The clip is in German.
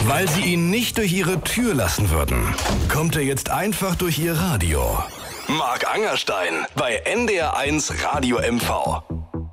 Weil sie ihn nicht durch ihre Tür lassen würden, kommt er jetzt einfach durch ihr Radio. Marc Angerstein bei NDR1 Radio MV.